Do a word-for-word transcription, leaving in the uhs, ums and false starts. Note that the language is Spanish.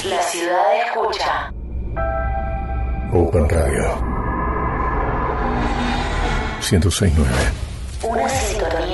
La ciudad escucha. Open Radio ciento seis punto nueve. Una sintonía